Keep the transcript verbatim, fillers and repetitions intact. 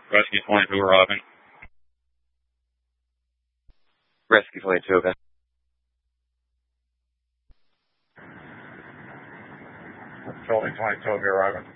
Rescue twenty-two arriving. Rescue twenty-two, okay. Building twenty-two will be arriving.